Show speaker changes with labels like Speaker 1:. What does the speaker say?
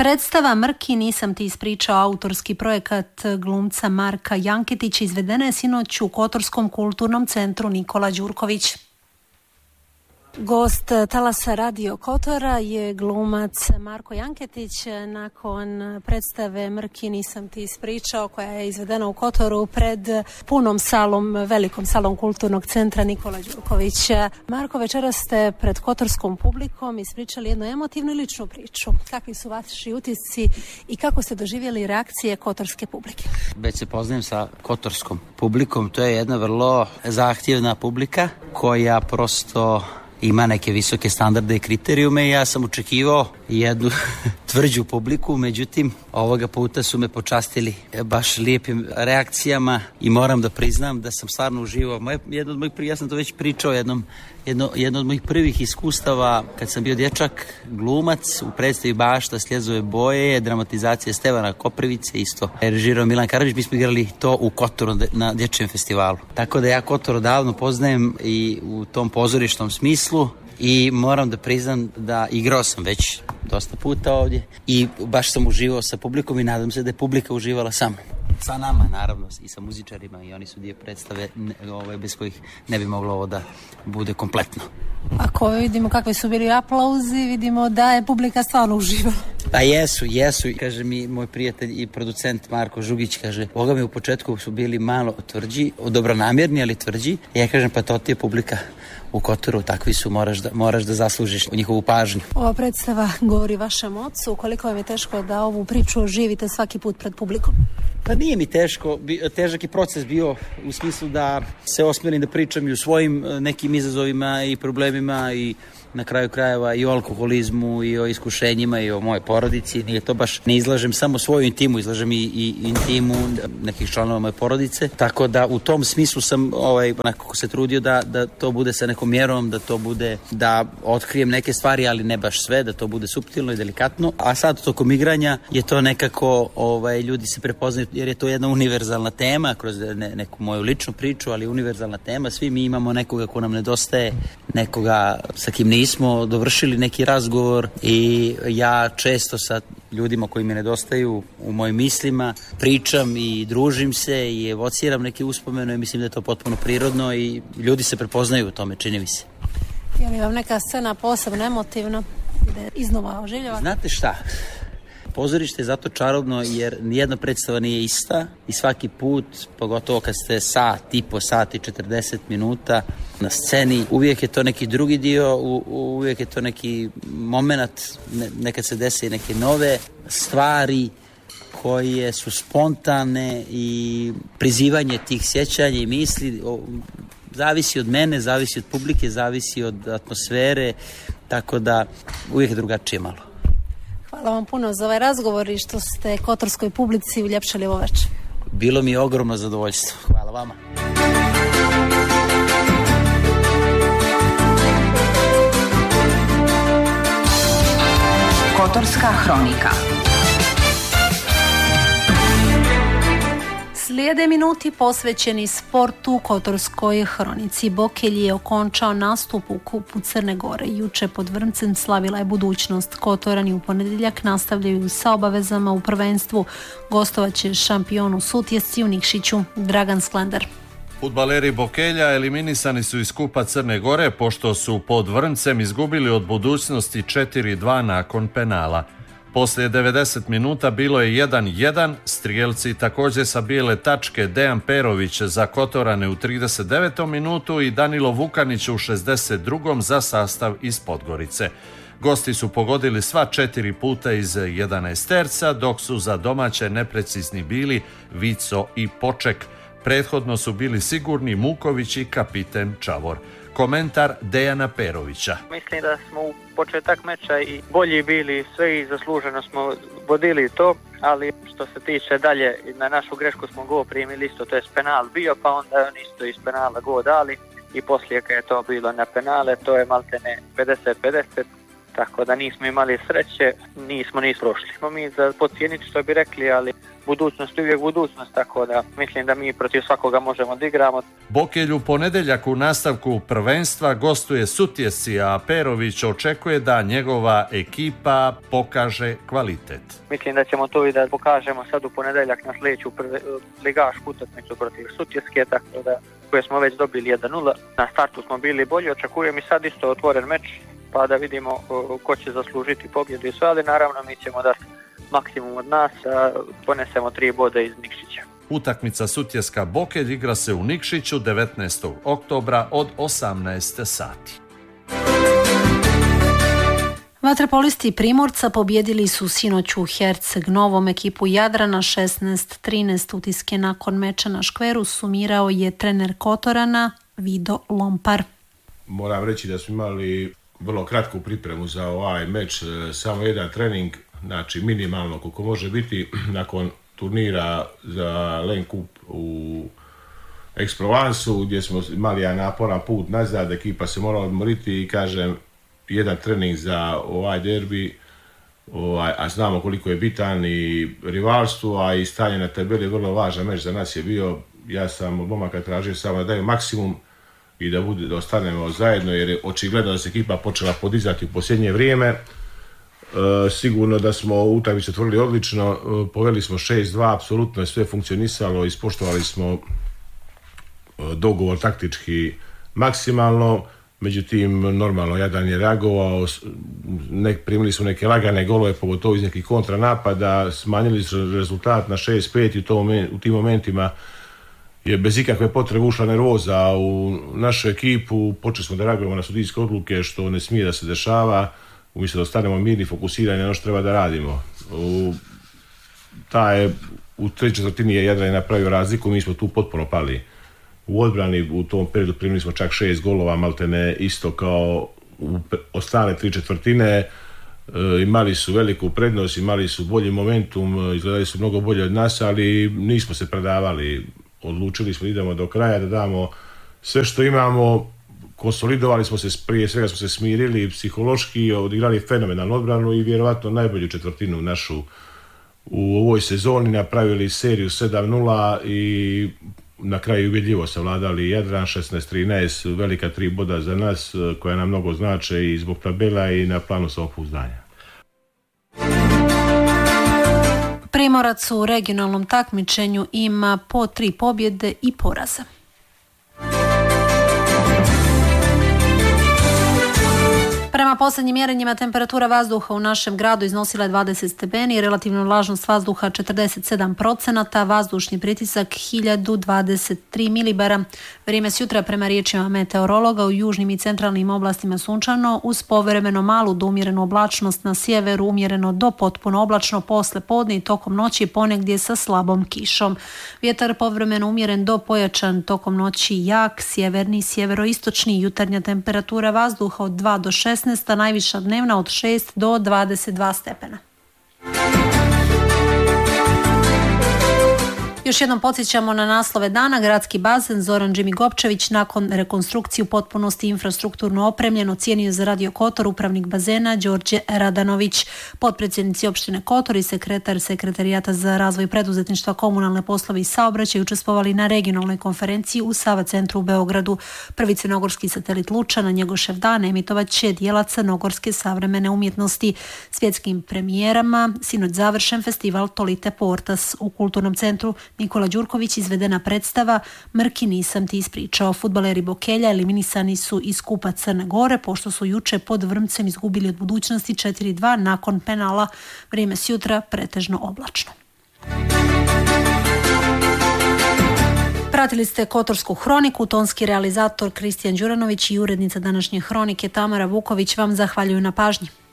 Speaker 1: Predstava Mrki nisam ti ispričao, autorski projekat glumca Marka Janketića, izvedena je sinoć u Kotorskom kulturnom centru Nikola Đurković. Gost Talasa Radio Kotora je glumac Marko Janketić. Nakon predstave Mrki nisam ti ispričao, koja je izvedena u Kotoru pred punom salom, velikom salom Kulturnog centra Nikola Đurković. Marko, večeras ste pred kotorskom publikom ispričali jednu emotivnu i ličnu priču. Kakvi su vaši utisci i kako ste doživjeli reakcije kotorske publike?
Speaker 2: Već se poznajem sa kotorskom publikom. To je jedna vrlo zahtjevna publika koja prosto ima neke visoke standarde i kriterijume i ja sam očekivao jednu tvrđu publiku, međutim ovoga puta su me počastili baš lijepim reakcijama i moram da priznam da sam stvarno uživao. Ja sam to već pričao, jedno od mojih prvih iskustava kad sam bio dječak, glumac u predstavi Bašta Sljezove boje, dramatizacija Stevana Koprivice, isto režirao Milan Karadžić. Mi smo igrali to u Kotoru na dječjem festivalu. Tako da ja Kotor odavno poznajem i u tom pozorišnom smislu i moram da priznam da igrao sam već dosta puta ovdje i baš sam uživao sa publikom i nadam se da je publika uživala sa nama, naravno, i sa muzičarima, i oni su dio predstave bez kojih ne bi moglo ovo da bude kompletno.
Speaker 1: Ako vidimo kakvi su bili aplauzi, vidimo da je publika stvarno uživala.
Speaker 2: Pa jesu. Kaže mi moj prijatelj i producent Marko Žugić, kaže, Boga mi u početku su bili malo tvrđi, dobronamjerni, ali tvrđi. Ja kažem, pa to ti je publika u Kotoru, takvi su, moraš da zaslužiš njihovu pažnju.
Speaker 1: Ova predstava govori vašem ocu. Koliko vam je teško da ovu priču oživite svaki put pred publikom?
Speaker 2: Pa nije mi teško, težak je proces bio u smislu da se osmijelim da pričam i o svojim nekim izazovima i problemima i na kraju krajeva i o alkoholizmu i o iskušenjima i o mojoj porodici. Nije to baš, ne izlažem samo svoju intimu, izlažem i intimu nekih članova moje porodice. Tako da u tom smislu sam onako se trudio da to bude sa nekom mjerom, da to bude, da otkrijem neke stvari, ali ne baš sve, da to bude suptilno i delikatno. A sad tokom igranja je to nekako, ljudi se prepoznaju jer je to jedna univerzalna tema kroz neku moju ličnu priču, ali univerzalna tema. Svi mi imamo nekoga ko nam nedostaje, nekoga sa kim nismo dovršili neki razgovor i ja često sa ljudima koji mi nedostaju u mojim mislima pričam i družim se i evociram neke uspomene i mislim da je to potpuno prirodno i ljudi se prepoznaju u tome, čini mi se.
Speaker 1: Je li vam neka scena posebno emotivna ide iznova oživljava?
Speaker 2: Znate šta? Pozorište je zato čarobno jer nijedna predstava nije ista i svaki put, pogotovo kad ste sat i 40 minuta na sceni, uvijek je to neki drugi dio, uvijek je to neki moment, nekad se desi neke nove stvari koje su spontane i prizivanje tih sjećanja i misli zavisi od mene, zavisi od publike, zavisi od atmosfere, tako da uvijek je drugačije malo.
Speaker 1: Hvala vam puno za ovaj razgovor i što ste kotorskoj publici uljepšali ovo večer.
Speaker 2: Bilo mi je ogromno zadovoljstvo. Hvala vama.
Speaker 3: Kotorska hronika.
Speaker 1: Slijede minuti posvećeni sportu. Kotorskoj hronici. Bokelj je okončao nastup u Kupu Crne Gore. Juče pod Vrmcem slavila je budućnost. Kotorani u ponedjeljak nastavljaju sa obavezama u prvenstvu. Gostovaće šampionu Sutjesci u Nikšiću Dragan Sklender.
Speaker 4: Fudbaleri Bokelja eliminisani su iz Kupa Crne Gore pošto su pod Vrmcem izgubili od budućnosti 4-2 nakon penala. Poslije 90 minuta bilo je 1-1, strijelci također sa bijele tačke Dejan Perović za Kotorane u 39. minutu i Danilo Vukanić u 62. za sastav iz Podgorice. Gosti su pogodili sva 4 puta iz 11 terca, dok su za domaće neprecizni bili Vico i Poček. Prethodno su bili sigurni Muković i kapiten Čavor. Komentar Dejana Perovića.
Speaker 5: Mislim da smo u početak meča i bolji bili, sve i zasluženo smo vodili to, ali što se tiče dalje, na našu grešku smo go primili isto, to je penal bio, pa onda on isto iz penala go dali i poslije kad je to bilo na penale, to je maltene 50-50 tako da nismo imali sreće, nismo ni prošli. Smo mi za podcijeniti što bi rekli, ali budućnost je uvijek budućnost, tako da mislim da mi protiv svakoga možemo da igramo.
Speaker 4: Bokelj u ponedjeljak u nastavku prvenstva gostuje Sutjesci, a Perović očekuje da njegova ekipa pokaže kvalitet.
Speaker 5: Mislim da ćemo to i da pokažemo sad u ponedjeljak na sljedeću ligašku utakmicu protiv Sutjeske, tako da koje smo već dobili 1-0. Na startu smo bili bolji, očekujem i sad isto otvoren meč, pa da vidimo ko će zaslužiti pobjedu i sve, ali naravno mi ćemo dati maksimum od nas, a ponesemo 3 boda iz Nikšića.
Speaker 4: Utakmica Sutjeska Bokelj igra se u Nikšiću 19. oktobra od 18 sati.
Speaker 1: Vaterpolisti Primorca pobjedili su sinoć u Herceg Novom ekipu Jadrana 16-13. Utiske nakon meča na škveru sumirao je trener Kotorana Vido Lompar.
Speaker 3: Moram reći da smo imali vrlo kratku pripremu za ovaj meč, samo jedan trening, znači minimalno koliko može biti nakon turnira za Len Cup u Aix-Provenceu, gdje smo imali jedan naporan put nazad, ekipa se morala odmoriti i kažem jedan trening za ovaj derbi, a znamo koliko je bitan i rivalstvo, a i stanje na tabeli je vrlo važan meč za nas je bio. Ja sam od momaka tražio samo da daju maksimum i da ostanemo zajedno, jer je očigledno da se ekipa počela podizati u posljednje vrijeme. Sigurno da smo utakmicu otvorili odlično, poveli smo 6-2, apsolutno je sve funkcionisalo, ispoštovali smo dogovor taktički maksimalno, međutim normalno Jadran je reagovao, primili su neke lagane golove, pogotovo iz nekih kontranapada, smanjili su rezultat na 6-5 i u tim momentima je bez ikakve potrebe ušla nervoza u našu ekipu, počeli smo da reagujemo na sudijske odluke što ne smije da se dešava, umjesto da ostanemo mirni, fokusirani na ono što treba da radimo. U trećoj četvrtini je Jadran napravio razliku, mi smo tu potpuno pali u odbrani, u tom periodu primili smo čak 6 golova, maltene isto kao u ostale 3 četvrtine. Imali su veliku prednost, imali su bolji momentum, izgledali su mnogo bolje od nas, ali nismo se predavali. Odlučili smo da idemo do kraja, da damo sve što imamo, konsolidovali smo se, prije svega smo se smirili psihološki, odigrali fenomenalnu odbranu i vjerovatno najbolju četvrtinu našu u ovoj sezoni, napravili seriju 7-0 i na kraju uvjedljivo savladali Jadran 16-13, velika 3 boda za nas koja nam mnogo znače i zbog tabela i na planu samopouzdanja.
Speaker 1: Primorac u regionalnom takmičenju ima po 3 pobjede i poraza. Prema posljednjim mjerenjima temperatura vazduha u našem gradu iznosila je 20 stepeni, relativna vlažnost vazduha 47%, vazdušni pritisak 1023 milibara. Vrijeme s jutra prema riječima meteorologa u južnim i centralnim oblastima sunčano, uz povremeno malu do umjerenu oblačnost na sjeveru, umjereno do potpuno oblačno posle podne i tokom noći ponegdje sa slabom kišom. Vjetar povremeno umjeren do pojačan tokom noći jak, sjeverni, sjeveroistočni, jutarnja temperatura vazduha od 2 do 16, a najviša dnevna od 6 do 22 stepena. Još jednom podsjećamo na naslove dana. Gradski bazen Zoran Đimigopčević nakon rekonstrukcije u potpunosti infrastrukturno opremljen ocijenio za Radio Kotor upravnik bazena Đorđe Radanović. Potpredsjednici opštine Kotor i sekretar Sekretarijata za razvoj preduzetništva, komunalne poslove i saobraćaj učestvovali na regionalnoj konferenciji u Sava centru u Beogradu. Prvi crnogorski satelit Luča na Njegošev dan emitovat će dijela crnogorske savremene umjetnosti. Svjetskim premijerama sinoć završen festival Tolite Portas u kulturnom centru Nikola Đurković izvedena predstava Mrki nisam ti ispričao. Fudbaleri Bokelja eliminisani su iz Kupa Crne Gore pošto su juče pod Vrmcem izgubili od Budućnosti 4-2 nakon penala. Vrijeme s jutra pretežno oblačno. Pratili ste Kotorsku hroniku, tonski realizator Kristijan Đuranović i urednica današnje hronike Tamara Vuković vam zahvaljuju na pažnji.